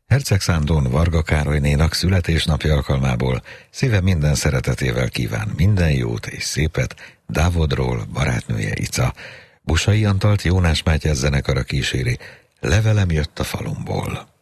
Herceg Sándor Varga Károlynénak születésnapja alkalmából szíve minden szeretetével kíván minden jót és szépet Dávodról barátnője Ica. Busai Antalt Jónás Mátyás zenekara kíséri, Levelem jött a falumból.